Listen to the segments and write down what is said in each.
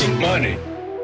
making money.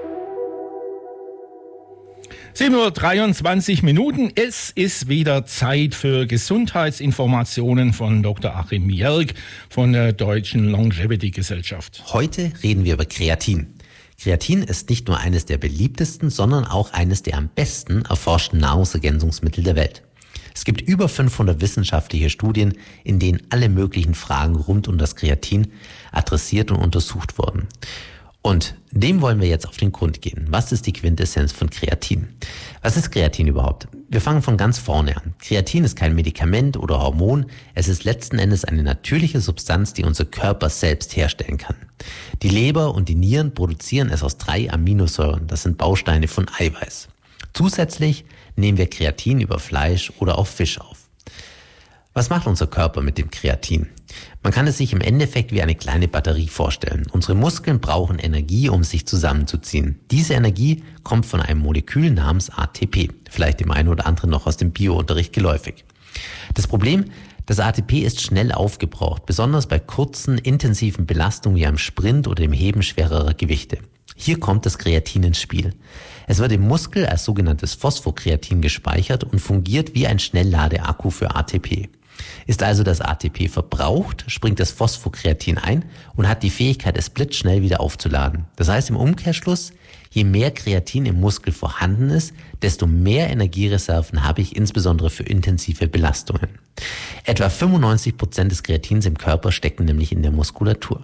7:23 Uhr. Es ist wieder Zeit für Gesundheitsinformationen von Dr. Achim Jelk von der Deutschen Longevity Gesellschaft. Heute reden wir über Kreatin. Kreatin ist nicht nur eines der beliebtesten, sondern auch eines der am besten erforschten Nahrungsergänzungsmittel der Welt. Es gibt über 500 wissenschaftliche Studien, in denen alle möglichen Fragen rund um das Kreatin adressiert und untersucht wurden. Und dem wollen wir jetzt auf den Grund gehen. Was ist die Quintessenz von Kreatin? Was ist Kreatin überhaupt? Wir fangen von ganz vorne an. Kreatin ist kein Medikament oder Hormon. Es ist letzten Endes eine natürliche Substanz, die unser Körper selbst herstellen kann. Die Leber und die Nieren produzieren es aus 3 Aminosäuren. Das sind Bausteine von Eiweiß. Zusätzlich nehmen wir Kreatin über Fleisch oder auch Fisch auf. Was macht unser Körper mit dem Kreatin? Man kann es sich im Endeffekt wie eine kleine Batterie vorstellen. Unsere Muskeln brauchen Energie, um sich zusammenzuziehen. Diese Energie kommt von einem Molekül namens ATP. Vielleicht dem einen oder anderen noch aus dem Biounterricht geläufig. Das Problem, das ATP ist schnell aufgebraucht, besonders bei kurzen, intensiven Belastungen wie am Sprint oder dem Heben schwererer Gewichte. Hier kommt das Kreatin ins Spiel. Es wird im Muskel als sogenanntes Phosphokreatin gespeichert und fungiert wie ein Schnellladeakku für ATP. Ist also das ATP verbraucht, springt das Phosphokreatin ein und hat die Fähigkeit, es blitzschnell wieder aufzuladen. Das heißt im Umkehrschluss, je mehr Kreatin im Muskel vorhanden ist, desto mehr Energiereserven habe ich insbesondere für intensive Belastungen. Etwa 95% des Kreatins im Körper stecken nämlich in der Muskulatur.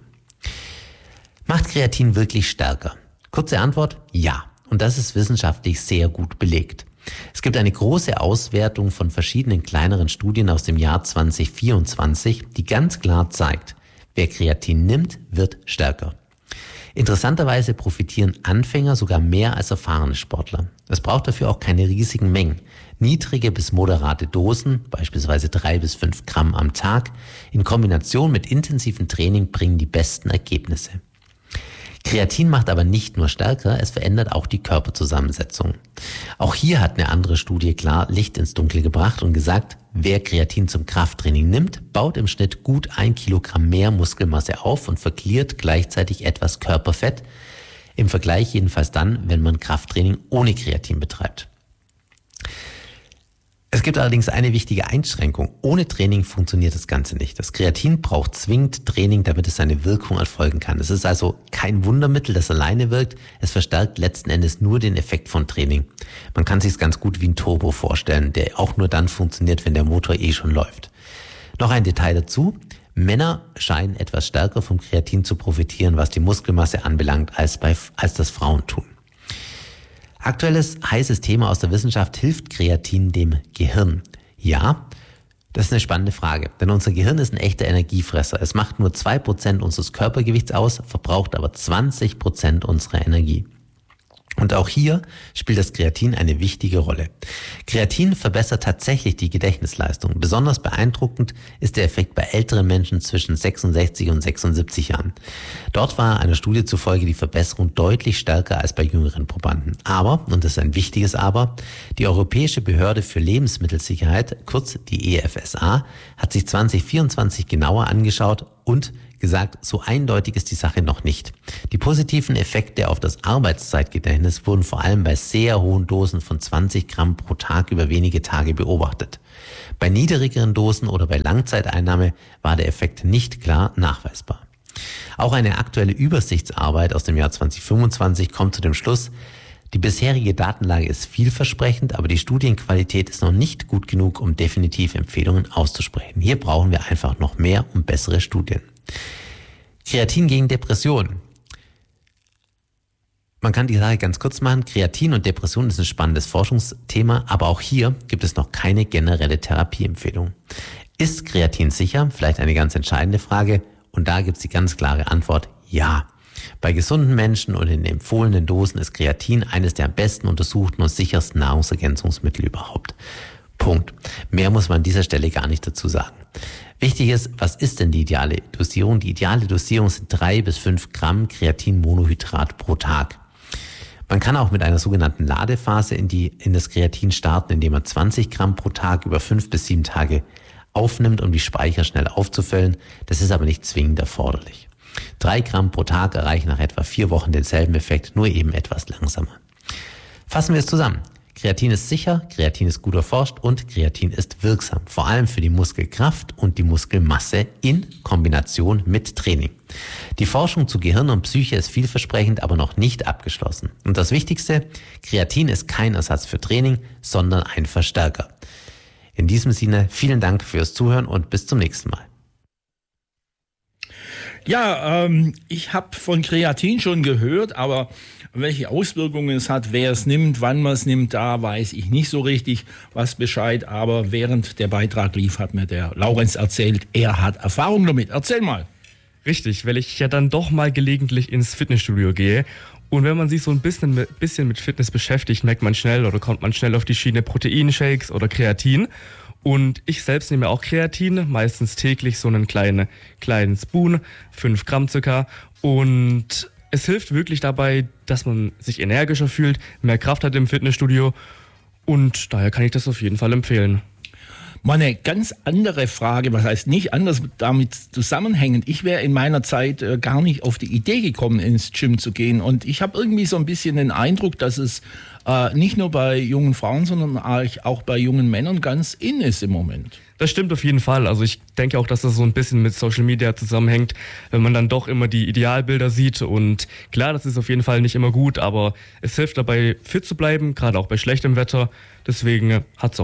Macht Kreatin wirklich stärker? Kurze Antwort, ja. Und das ist wissenschaftlich sehr gut belegt. Es gibt eine große Auswertung von verschiedenen kleineren Studien aus dem Jahr 2024, die ganz klar zeigt, wer Kreatin nimmt, wird stärker. Interessanterweise profitieren Anfänger sogar mehr als erfahrene Sportler. Es braucht dafür auch keine riesigen Mengen. Niedrige bis moderate Dosen, beispielsweise 3 bis 5 Gramm am Tag, in Kombination mit intensivem Training bringen die besten Ergebnisse. Kreatin macht aber nicht nur stärker, es verändert auch die Körperzusammensetzung. Auch hier hat eine andere Studie klar Licht ins Dunkel gebracht und gesagt, wer Kreatin zum Krafttraining nimmt, baut im Schnitt gut 1 Kilogramm mehr Muskelmasse auf und verliert gleichzeitig etwas Körperfett. Im Vergleich jedenfalls dann, wenn man Krafttraining ohne Kreatin betreibt. Es gibt allerdings eine wichtige Einschränkung. Ohne Training funktioniert das Ganze nicht. Das Kreatin braucht zwingend Training, damit es seine Wirkung erfolgen kann. Es ist also kein Wundermittel, das alleine wirkt. Es verstärkt letzten Endes nur den Effekt von Training. Man kann sich es ganz gut wie ein Turbo vorstellen, der auch nur dann funktioniert, wenn der Motor schon läuft. Noch ein Detail dazu. Männer scheinen etwas stärker vom Kreatin zu profitieren, was die Muskelmasse anbelangt, als das Frauen tun. Aktuelles heißes Thema aus der Wissenschaft: hilft Kreatin dem Gehirn? Ja, das ist eine spannende Frage, denn unser Gehirn ist ein echter Energiefresser. Es macht nur 2% unseres Körpergewichts aus, verbraucht aber 20% unserer Energie. Und auch hier spielt das Kreatin eine wichtige Rolle. Kreatin verbessert tatsächlich die Gedächtnisleistung. Besonders beeindruckend ist der Effekt bei älteren Menschen zwischen 66 und 76 Jahren. Dort war einer Studie zufolge die Verbesserung deutlich stärker als bei jüngeren Probanden. Aber, und das ist ein wichtiges Aber, die Europäische Behörde für Lebensmittelsicherheit, kurz die EFSA, hat sich 2024 genauer angeschaut und gesagt, so eindeutig ist die Sache noch nicht. Die positiven Effekte auf das Arbeitszeitgedächtnis wurden vor allem bei sehr hohen Dosen von 20 Gramm pro Tag über wenige Tage beobachtet. Bei niedrigeren Dosen oder bei Langzeiteinnahme war der Effekt nicht klar nachweisbar. Auch eine aktuelle Übersichtsarbeit aus dem Jahr 2025 kommt zu dem Schluss, die bisherige Datenlage ist vielversprechend, aber die Studienqualität ist noch nicht gut genug, um definitiv Empfehlungen auszusprechen. Hier brauchen wir einfach noch mehr und bessere Studien. Kreatin gegen Depression. Man kann die Sache ganz kurz machen. Kreatin und Depression ist ein spannendes Forschungsthema, aber auch hier gibt es noch keine generelle Therapieempfehlung. Ist Kreatin sicher? Vielleicht eine ganz entscheidende Frage. Und da gibt es die ganz klare Antwort: ja. Bei gesunden Menschen und in empfohlenen Dosen ist Kreatin eines der am besten untersuchten und sichersten Nahrungsergänzungsmittel überhaupt. Punkt. Mehr muss man an dieser Stelle gar nicht dazu sagen. Wichtig ist, was ist denn die ideale Dosierung? Die ideale Dosierung sind 3 bis 5 Gramm Kreatinmonohydrat pro Tag. Man kann auch mit einer sogenannten Ladephase in das Kreatin starten, indem man 20 Gramm pro Tag über 5 bis 7 Tage aufnimmt, um die Speicher schnell aufzufüllen. Das ist aber nicht zwingend erforderlich. 3 Gramm pro Tag erreichen nach etwa 4 Wochen denselben Effekt, nur eben etwas langsamer. Fassen wir es zusammen. Kreatin ist sicher, Kreatin ist gut erforscht und Kreatin ist wirksam, vor allem für die Muskelkraft und die Muskelmasse in Kombination mit Training. Die Forschung zu Gehirn und Psyche ist vielversprechend, aber noch nicht abgeschlossen. Und das Wichtigste, Kreatin ist kein Ersatz für Training, sondern ein Verstärker. In diesem Sinne, vielen Dank fürs Zuhören und bis zum nächsten Mal. Ja, ich habe von Kreatin schon gehört, aber welche Auswirkungen es hat, wer es nimmt, wann man es nimmt, da weiß ich nicht so richtig was Bescheid. Aber während der Beitrag lief, hat mir der Laurenz erzählt, er hat Erfahrung damit. Erzähl mal. Richtig, weil ich ja dann doch mal gelegentlich ins Fitnessstudio gehe. Und wenn man sich so ein bisschen mit Fitness beschäftigt, merkt man schnell oder kommt man schnell auf die Schiene Proteinshakes oder Kreatin. Und ich selbst nehme auch Kreatin, meistens täglich so einen kleinen Spoon, 5 Gramm circa. Und es hilft wirklich dabei, dass man sich energischer fühlt, mehr Kraft hat im Fitnessstudio. Und daher kann ich das auf jeden Fall empfehlen. Mal eine ganz andere Frage, was heißt nicht anders, damit zusammenhängend. Ich wäre in meiner Zeit gar nicht auf die Idee gekommen, ins Gym zu gehen. Und ich habe irgendwie so ein bisschen den Eindruck, dass es nicht nur bei jungen Frauen, sondern auch bei jungen Männern ganz in ist im Moment. Das stimmt auf jeden Fall. Also ich denke auch, dass das so ein bisschen mit Social Media zusammenhängt, wenn man dann doch immer die Idealbilder sieht. Und klar, das ist auf jeden Fall nicht immer gut, aber es hilft dabei, fit zu bleiben, gerade auch bei schlechtem Wetter. Deswegen hat es auch